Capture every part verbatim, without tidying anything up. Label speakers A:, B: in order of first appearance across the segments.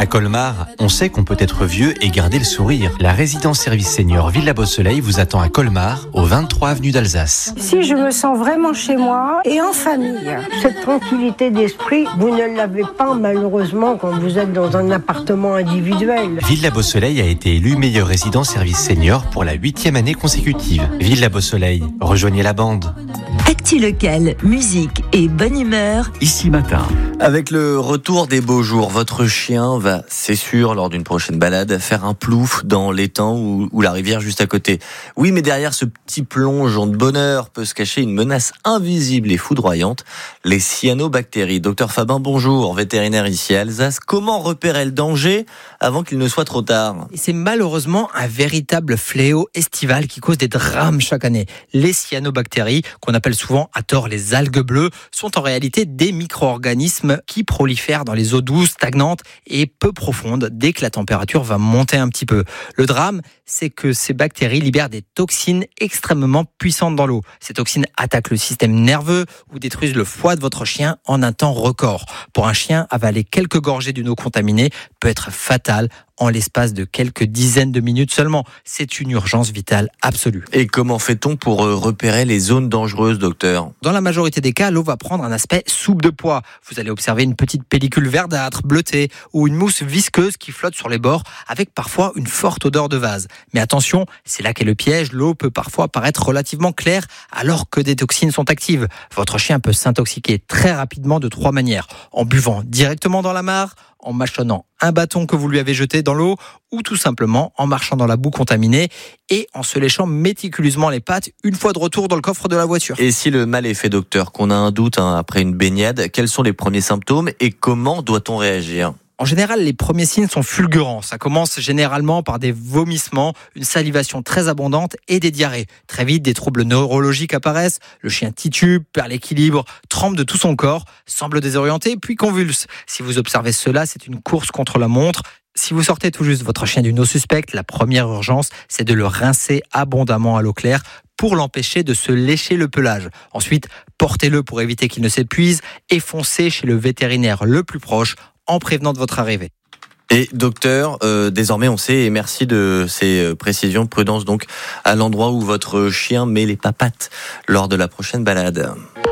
A: À Colmar, on sait qu'on peut être vieux et garder le sourire. La résidence service senior Villa Beau Soleil vous attend à Colmar, au vingt-trois avenue d'Alsace.
B: Si je me sens vraiment chez moi et en famille, cette tranquillité d'esprit, vous ne l'avez pas malheureusement quand vous êtes dans un appartement individuel.
A: Villa Beau Soleil a été élue meilleure résidence service senior pour la huitième année consécutive. Villa Beau Soleil, rejoignez la bande.
C: Actu locale, musique et bonne humeur.
D: Ici Matin.
E: Avec le retour des beaux jours, votre chien va, c'est sûr, lors d'une prochaine balade, faire un plouf dans l'étang ou, ou la rivière juste à côté. Oui, mais derrière ce petit plongeon de bonheur peut se cacher une menace invisible et foudroyante, les cyanobactéries. Docteur Fabin, bonjour, vétérinaire ici à Alsace. Comment repérer le danger avant qu'il ne soit trop tard ?
F: C'est malheureusement un véritable fléau estival qui cause des drames chaque année. Les cyanobactéries, qu'on appelle souvent à tort les algues bleues, sont en réalité des micro-organismes qui prolifèrent dans les eaux douces, stagnantes et peu profondes dès que la température va monter un petit peu. Le drame, c'est que ces bactéries libèrent des toxines extrêmement puissantes dans l'eau. Ces toxines attaquent le système nerveux ou détruisent le foie de votre chien en un temps record. Pour un chien, avaler quelques gorgées d'une eau contaminée peut être fatal en l'espace de quelques dizaines de minutes seulement. C'est une urgence vitale absolue.
E: Et comment fait-on pour repérer les zones dangereuses, docteur ?
F: Dans la majorité des cas, l'eau va prendre un aspect soupe de pois. Vous allez observer une petite pellicule verdâtre, bleutée, ou une mousse visqueuse qui flotte sur les bords, avec parfois une forte odeur de vase. Mais attention, c'est là qu'est le piège, l'eau peut parfois paraître relativement claire, alors que des toxines sont actives. Votre chien peut s'intoxiquer très rapidement de trois manières. En buvant directement dans la mare, en mâchonnant un bâton que vous lui avez jeté dans l'eau ou tout simplement en marchant dans la boue contaminée et en se léchant méticuleusement les pattes une fois de retour dans le coffre de la voiture.
E: Et si le mal est fait, docteur, qu'on a un doute hein, après une baignade, quels sont les premiers symptômes et comment doit-on réagir ?
F: En général, les premiers signes sont fulgurants. Ça commence généralement par des vomissements, une salivation très abondante et des diarrhées. Très vite, des troubles neurologiques apparaissent. Le chien titube, perd l'équilibre, tremble de tout son corps, semble désorienté, puis convulse. Si vous observez cela, c'est une course contre la montre. Si vous sortez tout juste votre chien d'une eau suspecte, la première urgence, c'est de le rincer abondamment à l'eau claire pour l'empêcher de se lécher le pelage. Ensuite, portez-le pour éviter qu'il ne s'épuise et foncez chez le vétérinaire le plus proche en prévenant de votre arrivée.
E: Et docteur, euh, désormais on sait, et merci de ces précisions, prudence donc à l'endroit où votre chien met les papates lors de la prochaine balade.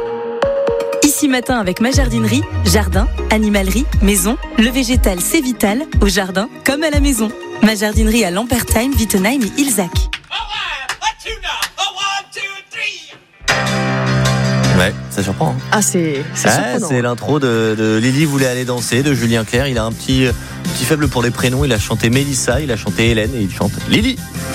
C: Ici Matin avec ma jardinerie, jardin, animalerie, maison, le végétal c'est vital, au jardin comme à la maison. Ma jardinerie à Lampertheim, Wittenheim et Ilzac.
E: Ouais, ça surprend. Hein.
G: Ah, c'est, c'est
E: ah,
G: surprenant.
E: C'est l'intro de, de Lily voulait aller danser, de Julien Clerc. Il a un petit, petit faible pour les prénoms. Il a chanté Mélissa, il a chanté Hélène et il chante Lily.